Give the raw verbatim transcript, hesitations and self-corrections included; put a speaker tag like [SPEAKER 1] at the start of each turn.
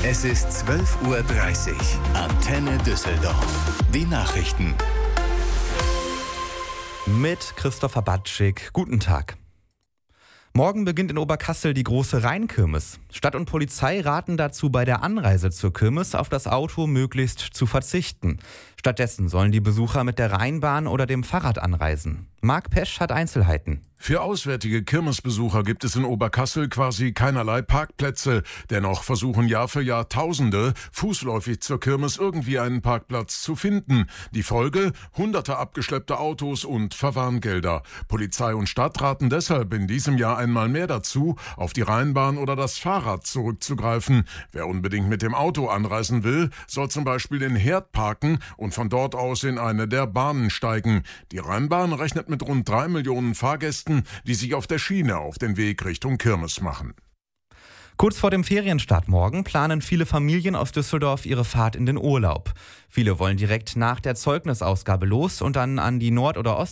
[SPEAKER 1] Es ist zwölf Uhr dreißig. Antenne Düsseldorf. Die Nachrichten.
[SPEAKER 2] Mit Christopher Batschik. Guten Tag. Morgen beginnt in Oberkassel die große Rheinkirmes. Stadt und Polizei raten dazu, bei der Anreise zur Kirmes auf das Auto möglichst zu verzichten. Stattdessen sollen die Besucher mit der Rheinbahn oder dem Fahrrad anreisen. Marc Pesch hat Einzelheiten.
[SPEAKER 3] Für auswärtige Kirmesbesucher gibt es in Oberkassel quasi keinerlei Parkplätze. Dennoch versuchen Jahr für Jahr Tausende, fußläufig zur Kirmes irgendwie einen Parkplatz zu finden. Die Folge? Hunderte abgeschleppte Autos und Verwarngelder. Polizei und Stadt raten deshalb in diesem Jahr einmal mehr dazu, auf die Rheinbahn oder das Fahrrad zurückzugreifen. Wer unbedingt mit dem Auto anreisen will, soll zum Beispiel den Herd parken und von dort aus in eine der Bahnen steigen. Die Rheinbahn rechnet mit rund drei Millionen Fahrgästen, die sich auf der Schiene auf den Weg Richtung Kirmes machen.
[SPEAKER 2] Kurz vor dem Ferienstart morgen planen viele Familien aus Düsseldorf ihre Fahrt in den Urlaub. Viele wollen direkt nach der Zeugnisausgabe los und dann an die Nord- oder Ostsee